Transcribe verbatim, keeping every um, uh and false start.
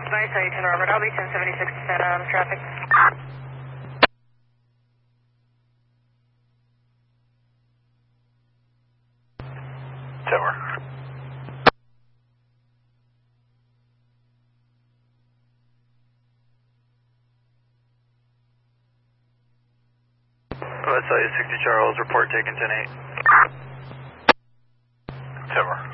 Nice, how you can Robert. I'll be ten seventy-six percent on traffic. Tower. Let's say sixty Charles, report taken ten eight. Tower.